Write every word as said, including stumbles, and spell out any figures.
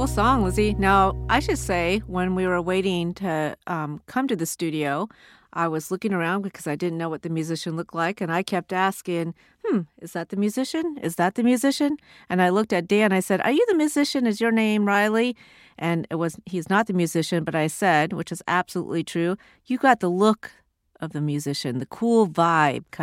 Cool song, Lizzie. Now, I should say, when we were waiting to um, come to the studio, I was looking around because I didn't know what the musician looked like, and I kept asking, hmm, is that the musician? Is that the musician? And I looked at Dan, I said, are you the musician? Is your name Riley? And it was he's not the musician, but I said, which is absolutely true, you got the look of the musician, the cool vibe kind